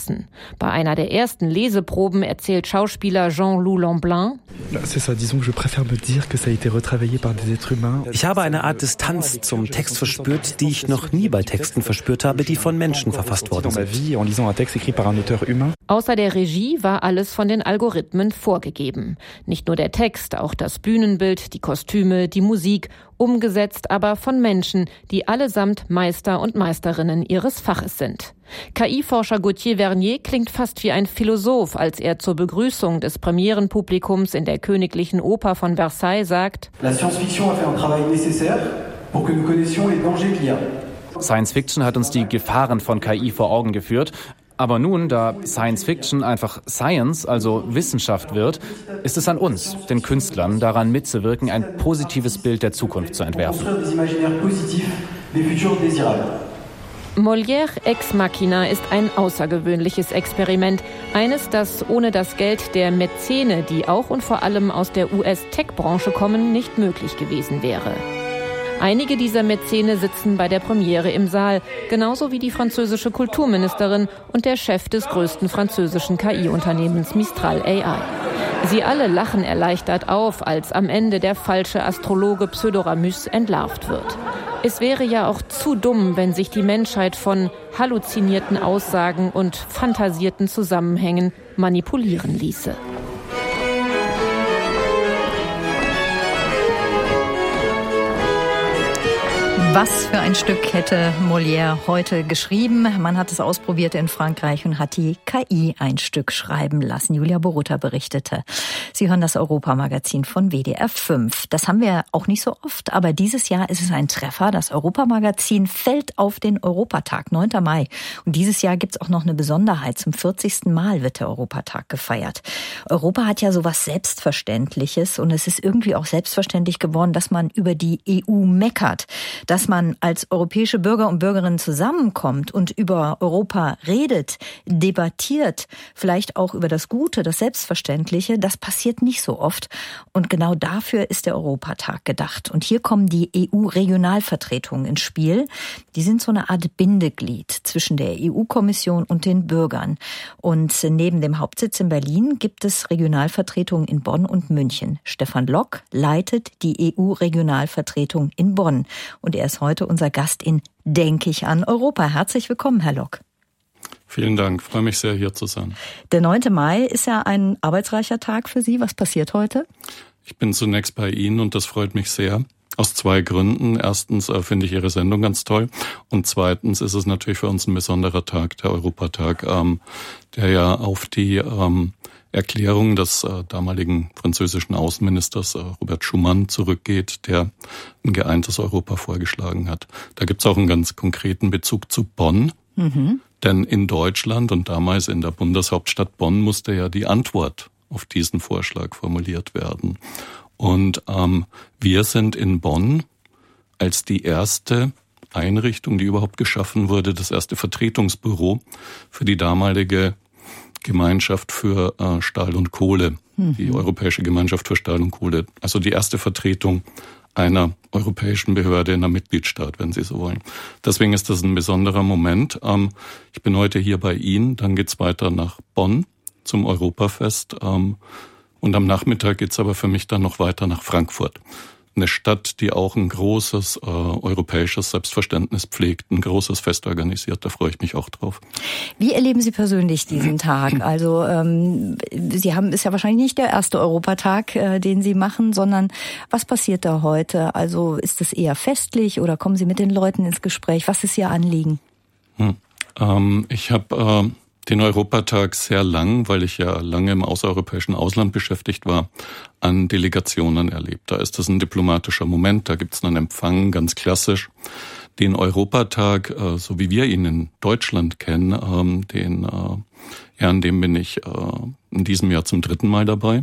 lassen. Bei einer der ersten Leseproben erzählt Schauspieler Jean-Loup Lamblin: Ich habe eine Art Distanz zum Text verspürt, die ich noch nie bei Texten verspürt habe, die von Menschen verfasst worden sind. Außer der Regie war alles von den Algorithmen vorgegeben. Nicht nur der Text, auch das Bühnenbild, die Kostüme, die Musik, umgesetzt aber von Menschen, die allesamt Meister und Meisterinnen ihres Faches sind. KI-Forscher Gauthier Vernier klingt fast wie ein Philosoph, als er zur Begrüßung des Premierenpublikums in der Königlichen Oper von Versailles sagt: Science Fiction hat uns die Gefahren von KI vor Augen geführt. Aber nun, da Science Fiction einfach Science, also Wissenschaft wird, ist es an uns, den Künstlern, daran mitzuwirken, ein positives Bild der Zukunft zu entwerfen. Molière Ex Machina ist ein außergewöhnliches Experiment. Eines, das ohne das Geld der Mäzene, die auch und vor allem aus der US-Tech-Branche kommen, nicht möglich gewesen wäre. Einige dieser Mäzene sitzen bei der Premiere im Saal, genauso wie die französische Kulturministerin und der Chef des größten französischen KI-Unternehmens Mistral AI. Sie alle lachen erleichtert auf, als am Ende der falsche Astrologe Pseudoramus entlarvt wird. Es wäre ja auch zu dumm, wenn sich die Menschheit von halluzinierten Aussagen und fantasierten Zusammenhängen manipulieren ließe. Was für ein Stück hätte Molière heute geschrieben? Man hat es ausprobiert in Frankreich und hat die KI ein Stück schreiben lassen. Julia Borutta berichtete. Sie hören das Europamagazin von WDR 5. Das haben wir auch nicht so oft, aber dieses Jahr ist es ein Treffer. Das Europamagazin fällt auf den Europatag, 9. Mai. Und dieses Jahr gibt es auch noch eine Besonderheit. Zum 40. Mal wird der Europatag gefeiert. Europa hat ja sowas Selbstverständliches und es ist irgendwie auch selbstverständlich geworden, dass man über die EU meckert. Dass man als europäische Bürger und Bürgerinnen zusammenkommt und über Europa redet, debattiert, vielleicht auch über das Gute, das Selbstverständliche, das passiert nicht so oft. Und genau dafür ist der Europatag gedacht. Und hier kommen die EU-Regionalvertretungen ins Spiel. Die sind so eine Art Bindeglied zwischen der EU-Kommission und den Bürgern. Und neben dem Hauptsitz in Berlin gibt es Regionalvertretungen in Bonn und München. Stefan Lock leitet die EU-Regionalvertretung in Bonn. Und er ist heute unser Gast in Denk ich an Europa. Herzlich willkommen, Herr Lock. Vielen Dank, freue mich sehr, hier zu sein. Der 9. Mai ist ja ein arbeitsreicher Tag für Sie. Was passiert heute? Ich bin zunächst bei Ihnen und das freut mich sehr. Aus 2 Gründen. Erstens finde ich Ihre Sendung ganz toll und zweitens ist es natürlich für uns ein besonderer Tag, der Europatag, der ja auf die Erklärung des damaligen französischen Außenministers Robert Schuman zurückgeht, der ein geeintes Europa vorgeschlagen hat. Da gibt's auch einen ganz konkreten Bezug zu Bonn, denn in Deutschland und damals in der Bundeshauptstadt Bonn musste ja die Antwort auf diesen Vorschlag formuliert werden. Und wir sind in Bonn als die erste Einrichtung, die überhaupt geschaffen wurde, das erste Vertretungsbüro für die damalige Gemeinschaft für Stahl und Kohle, die Europäische Gemeinschaft für Stahl und Kohle. Also die erste Vertretung einer europäischen Behörde in einem Mitgliedstaat, wenn Sie so wollen. Deswegen ist das ein besonderer Moment. Ich bin heute hier bei Ihnen, dann geht's weiter nach Bonn zum Europafest und am Nachmittag geht's aber für mich dann noch weiter nach Frankfurt. Eine Stadt, die auch ein großes europäisches Selbstverständnis pflegt, ein großes Fest organisiert, da freue ich mich auch drauf. Wie erleben Sie persönlich diesen Tag? Also ist ja wahrscheinlich nicht der erste Europatag, den Sie machen, sondern was passiert da heute? Also ist es eher festlich oder kommen Sie mit den Leuten ins Gespräch? Was ist Ihr Anliegen? Ich habe den Europatag sehr lang, weil ich ja lange im außereuropäischen Ausland beschäftigt war, an Delegationen erlebt. Da ist das ein diplomatischer Moment, da gibt's einen Empfang, ganz klassisch. Den Europatag, so wie wir ihn in Deutschland kennen, an dem bin ich in diesem Jahr zum 3. Mal dabei.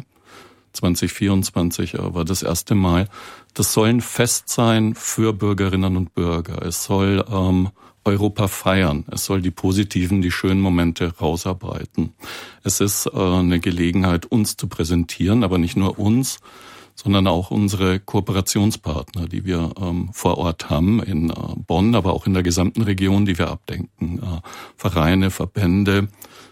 2024 war das erste Mal. Das soll ein Fest sein für Bürgerinnen und Bürger. Es soll Europa feiern. Es soll die positiven, die schönen Momente rausarbeiten. Es ist eine Gelegenheit, uns zu präsentieren, aber nicht nur uns, sondern auch unsere Kooperationspartner, die wir vor Ort haben, in Bonn, aber auch in der gesamten Region, die wir abdenken. Vereine, Verbände,